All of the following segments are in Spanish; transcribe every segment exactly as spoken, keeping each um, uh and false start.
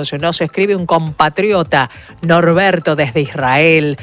Saludos, nos escribe un compatriota, Norberto desde Israel.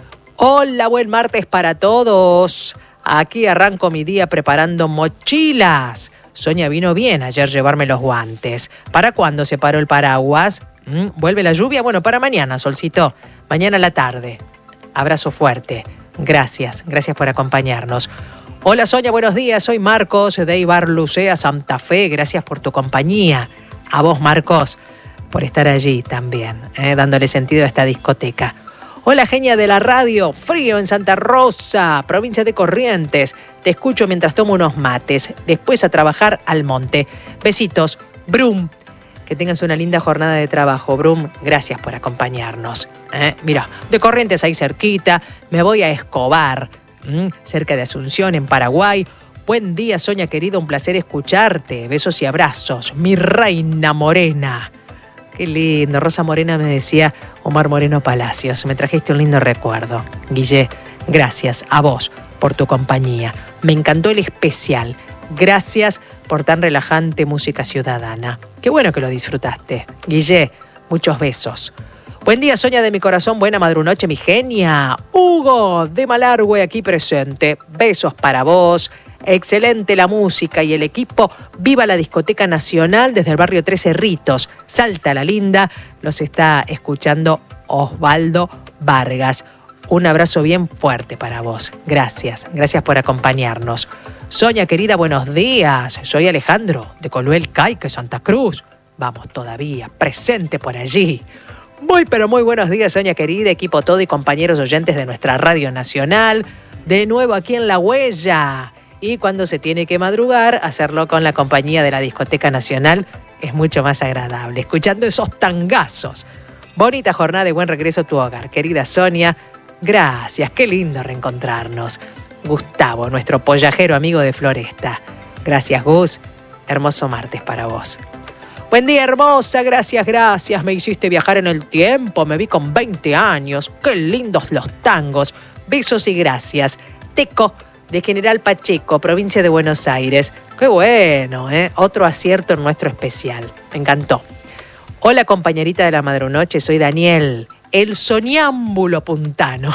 Hola, buen martes para todos. Aquí arranco mi día preparando mochilas. Sonia vino bien ayer llevarme los guantes. ¿Para cuándo se paró el paraguas? ¿Mm? ¿Vuelve la lluvia? Bueno, para mañana, Solcito. Mañana a la tarde. Abrazo fuerte. Gracias, gracias por acompañarnos. Hola Sonia, buenos días. Soy Marcos de Ibarlucea, Santa Fe. Gracias por tu compañía. A vos, Marcos, por estar allí también, eh, dándole sentido a esta discoteca. Hola, genia de la radio. Frío en Santa Rosa, provincia de Corrientes. Te escucho mientras tomo unos mates. Después a trabajar al monte. Besitos. Brum. Que tengas una linda jornada de trabajo, Brum. Gracias por acompañarnos. ¿Eh? Mira, de Corrientes ahí cerquita. Me voy a Escobar, ¿m? cerca de Asunción, en Paraguay. Buen día, Sonia querida. Un placer escucharte. Besos y abrazos. Mi reina morena. Qué lindo. Rosa Morena me decía Omar Moreno Palacios. Me trajiste un lindo recuerdo. Guille, gracias a vos por tu compañía. Me encantó el especial. Gracias por tan relajante música ciudadana. Qué bueno que lo disfrutaste. Guille, muchos besos. Buen día, Sonia de mi corazón. Buena madrunoche, mi genia. Hugo de Malargüe aquí presente. Besos para vos. Excelente la música y el equipo. Viva la Discoteca Nacional desde el barrio Tres Cerritos. Salta la linda. Los está escuchando Osvaldo Vargas. Un abrazo bien fuerte para vos. Gracias. Gracias por acompañarnos. Sonia querida, buenos días. Soy Alejandro de Coluel Caique, Santa Cruz. Vamos todavía, presente por allí. Muy pero muy buenos días, Sonia querida, equipo todo y compañeros oyentes de nuestra Radio Nacional. De nuevo aquí en La Huella. Y cuando se tiene que madrugar, hacerlo con la compañía de la Discoteca Nacional es mucho más agradable. Escuchando esos tangazos. Bonita jornada de buen regreso a tu hogar. Querida Sonia, gracias. Qué lindo reencontrarnos. Gustavo, nuestro pollajero amigo de Floresta. Gracias, Gus. Hermoso martes para vos. Buen día, hermosa. Gracias, gracias. Me hiciste viajar en el tiempo. Me vi con veinte años. Qué lindos los tangos. Besos y gracias. Teco, de General Pacheco, provincia de Buenos Aires. Qué bueno, ¿eh? Otro acierto en nuestro especial. Me encantó. Hola, compañerita de la madrunoche. Soy Daniel, el soñámbulo puntano.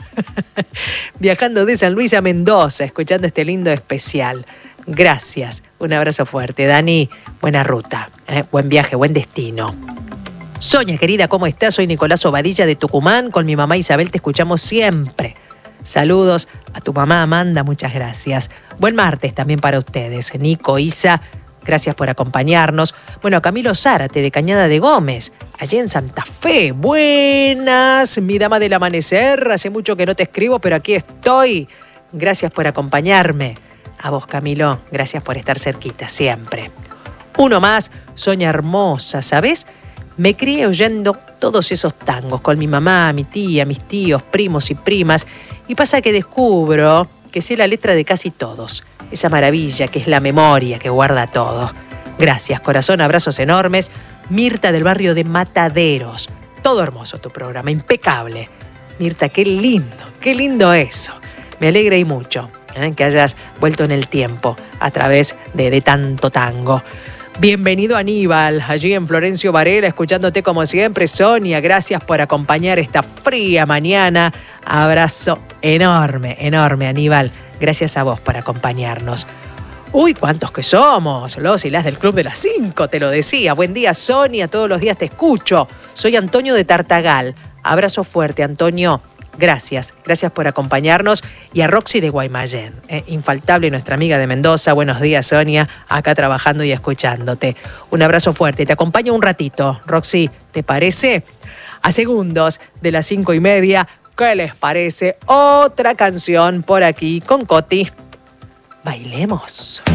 Viajando de San Luis a Mendoza, escuchando este lindo especial. Gracias. Un abrazo fuerte, Dani. Buena ruta, ¿eh? Buen viaje, buen destino. Sonia, querida, ¿cómo estás? Soy Nicolás Obadilla de Tucumán. Con mi mamá Isabel te escuchamos siempre. Saludos a tu mamá Amanda, muchas gracias. Buen martes también para ustedes. Nico, Isa, gracias por acompañarnos. Bueno, Camilo Zárate de Cañada de Gómez, allí en Santa Fe. Buenas, mi dama del amanecer. Hace mucho que no te escribo, pero aquí estoy. Gracias por acompañarme. A vos, Camilo, gracias por estar cerquita siempre. Uno más, Sonia hermosa, ¿sabes? Me crié oyendo todos esos tangos con mi mamá, mi tía, mis tíos, primos y primas. Y pasa que descubro que sé la letra de casi todos. Esa maravilla que es la memoria que guarda todo. Gracias, corazón, abrazos enormes. Mirta del barrio de Mataderos. Todo hermoso tu programa, impecable. Mirta, qué lindo, qué lindo eso. Me alegra y mucho ¿eh? que hayas vuelto en el tiempo a través de, de tanto tango. Bienvenido Aníbal, allí en Florencio Varela, escuchándote como siempre. Sonia, gracias por acompañar esta fría mañana. Abrazo enorme, enorme, Aníbal. Gracias a vos por acompañarnos. Uy, cuántos que somos, los y las del Club de las Cinco, te lo decía. Buen día, Sonia, todos los días te escucho. Soy Antonio de Tartagal. Abrazo fuerte, Antonio. Gracias, gracias por acompañarnos. Y a Roxy de Guaymallén, eh, infaltable nuestra amiga de Mendoza. Buenos días, Sonia, acá trabajando y escuchándote. Un abrazo fuerte, te acompaño un ratito. Roxy, ¿te parece? A segundos de las cinco y media, ¿qué les parece? Otra canción por aquí con Coti. Bailemos.